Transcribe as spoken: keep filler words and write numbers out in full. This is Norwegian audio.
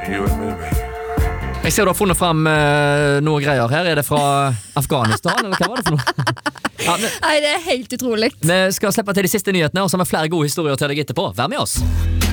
you and me, baby. Jeg ser du har funnet frem uh, noe greier her. Er det fra Afghanistan, eller hva var det for noe? Ja, men, Nei, det er helt utrolig. vi skal slippe til de siste nyhetene, og så har vi flere gode historier til deg etterpå. Vær med oss!